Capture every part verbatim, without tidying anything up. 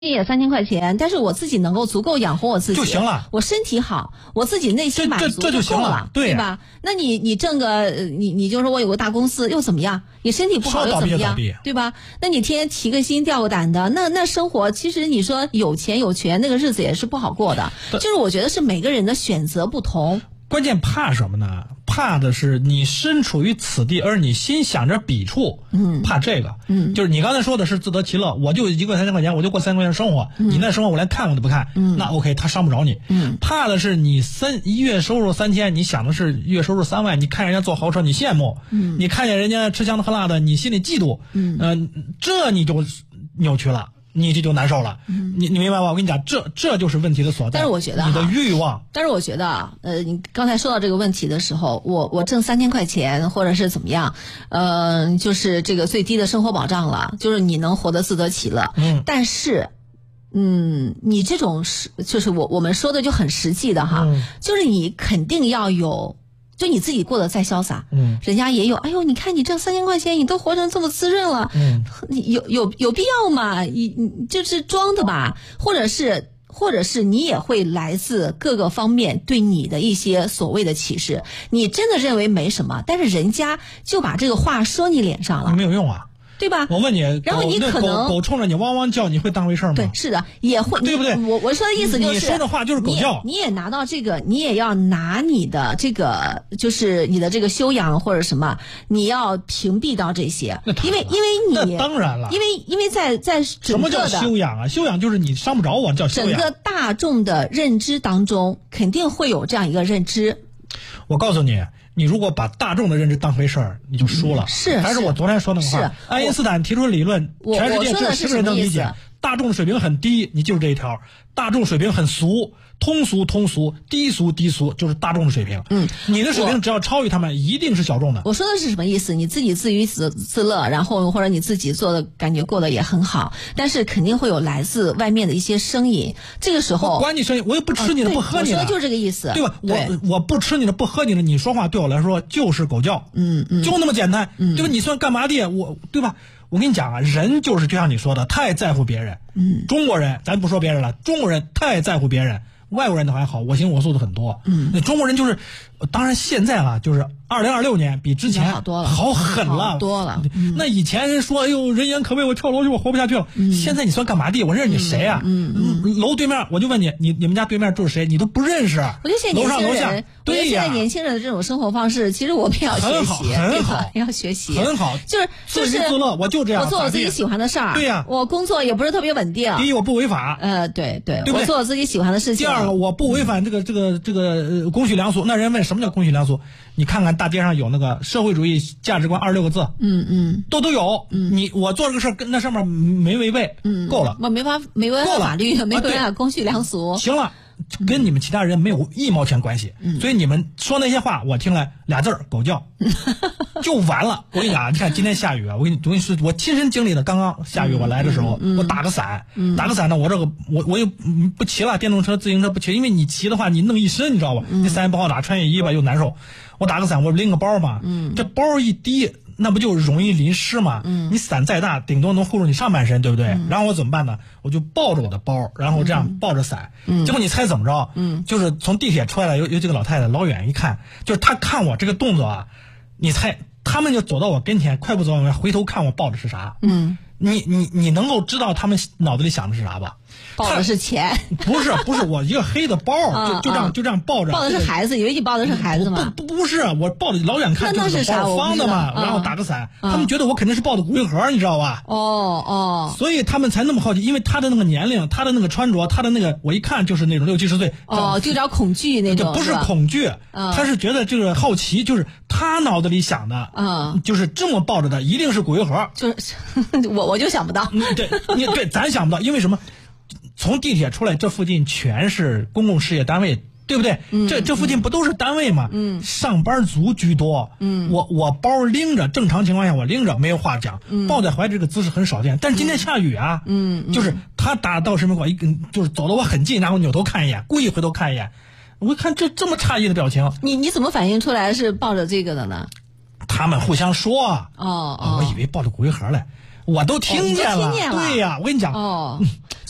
也三千块钱，但是我自己能够足够养活我自己就行了。 我身体好，我自己内心满足这这这就行了， 对, 对吧？那你你挣个你你就说我有个大公司又怎么样？你身体不好又怎么样？对吧？那你天天提个心吊个胆的，那那生活其实你说有钱有权，那个日子也是不好过的。就是我觉得是每个人的选择不同。 关键怕什么呢？怕的是你身处于此地，而你心想着彼处。嗯，怕这个。嗯，就是你刚才说的是自得其乐，我就一个三千块钱，我就过三千块钱生活。嗯，你那生活我连看我都不看。嗯，那 OK， 他伤不着你。嗯，怕的是你三一月收入三千，你想的是月收入三万，你看人家坐豪车，你羡慕。嗯，你看见人家吃香的喝辣的，你心里嫉妒。嗯，呃，这你就扭曲了。你这就难受了，嗯、你你明白吗？我跟你讲，这这就是问题的所在。 但是我觉得你的欲望。 但是我觉得啊，呃，你刚才说到这个问题的时候，我我挣三千块钱，或者是怎么样，呃，就是这个最低的生活保障了，就是你能活得自得其乐。嗯。但是，嗯，你这种是就是我我们说的就很实际的哈，嗯、就是你肯定要有。就你自己过得再潇洒，嗯，人家也有。哎呦，你看你挣三千块钱，你都活成这么滋润了，嗯，你有有有必要吗？你你就是装的吧？或者是或者是你也会来自各个方面对你的一些所谓的歧视，你真的认为没什么，但是人家就把这个话说你脸上了， 没有用啊。 对吧？ 我问你， 然后你可能狗狗冲着你汪汪叫，你会当回事吗？ 对，是的，也会， 对不对？ 我我说的意思就是， 你说的话就是狗叫。 你也拿到这个，你也要拿你的这个，就是你的这个修养或者什么，你要屏蔽到这些，因为因为你那当然了， 因为因为在在整个的什么叫修养啊？修养就是你伤不着我，叫修养。 整个大众的认知当中，肯定会有这样一个认知。 我告诉你。你如果把大众的认知当回事儿，你就输了。 是， 还是我昨天说那个话。爱因斯坦提出理论，全世界只有十个人能理解。大众水平很低，你就是这一条。大众水平很俗，通俗通俗，低俗低俗，就是大众的水平。嗯，你的水平只要超越他们，一定是小众的。 我说的是什么意思？你自己自娱自自乐，然后或者你自己做的感觉过得也很好，但是肯定会有来自外面的一些声音。这个时候， 我管你声音，我又不吃你的， 啊、 不喝你的， 我说的就是这个意思， 对吧？ 对我我不吃你的，不喝你的，你说话对我来说就是狗叫。嗯嗯，就那么简单。嗯，对吧？你算干嘛的？我对吧？我跟你讲啊，人就是就像你说的，太在乎别人。嗯，中国人咱不说别人了，中国人太在乎别人。外国人都还好，我行我素的很多。嗯，那中国人就是，当然现在了，就是二零二六年比之前好多了， 好狠了， 好多了。 嗯、那以前人说，哎呦，人言可畏，我跳楼去，我活不下去了。嗯、现在你算干嘛的？我认识你谁啊？嗯嗯，嗯楼对面我就问你，你你们家对面住谁？你都不认识。 我觉得现在年轻人， 楼上楼下对呀， 现在年轻人的这种生活方式，其实我们也要学习， 很好， 要学习， 很好。 就是就是自娱自乐，我就这样。 我做我自己喜欢的事儿。 对呀， 我工作也不是特别稳定。 第一，我不违法。 呃，对对， 对不对？ 我做我自己喜欢的事情。 第二个，我不违反这个这个这个呃公序良俗。那人问什么叫公序良俗？你看看大街上有那个社会主义价值观二十六个字，嗯嗯，都都有。嗯，你我做这个事儿跟那上面没违背，嗯，够了。 我没法没违反法律，没违反公序良俗。 行了。跟你们其他人没有一毛钱关系，嗯、所以你们说那些话，我听来俩字儿狗叫，就完了。我跟你讲，你看今天下雨啊，我跟你我跟你说，我亲身经历的。刚刚下雨，我来的时候，嗯、我打个伞，嗯、打个伞呢，我这个我我又不骑了，电动车、自行车不骑，因为你骑的话，你弄一身，你知道吧？嗯、那伞也不好打，穿雨衣吧又难受。我打个伞，我拎个包嘛，嗯、这包一低。那不就容易淋湿吗？嗯，你伞再大，顶多能护住你上半身，对不对？嗯、然后我怎么办呢？我就抱着我的包，然后这样抱着伞。嗯，结果你猜怎么着？嗯，就是从地铁出来有有几个老太太，老远一看，就是她看我这个动作啊，你猜，他们就走到我跟前，快步走到我，回头看我抱的是啥？嗯，你你你能够知道他们脑子里想的是啥吧？ 抱的是钱， 不是不是，我一个黑的包，就就这样就这样抱着。 抱的是孩子，以为你抱的是孩子吗？ 不不不是，我抱的老远看就是包方的嘛，然后打个伞，他们觉得我肯定是抱的骨灰盒，你知道吧？ 哦哦， 所以他们才那么好奇，因为他的那个年龄，他的那个穿着，他的那个，我一看就是那种六七十岁。 哦，就有点恐惧那种。 不是恐惧，他是觉得这个好奇，就是他脑子里想的，嗯，就是这么抱着的，一定是骨灰盒。 就是我我就想不到， 对，你对咱想不到，因为什么？从地铁出来，这附近全是公共事业单位，对不对？嗯、这这附近不都是单位吗？嗯，上班族居多。嗯，我我包拎着，正常情况下我拎着没有话讲，嗯、抱在怀这个姿势很少见。但是今天下雨啊，嗯，嗯就是他打到什么我一根，就是走到我很近，然后扭头看一眼，故意回头看一眼。我一看这这么诧异的表情， 你你怎么反应出来是抱着这个的呢？ 他们互相说。哦哦， 我以为抱着骨灰盒嘞。我都听见了， 哦、 对呀，我跟你讲， 哦，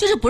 就是不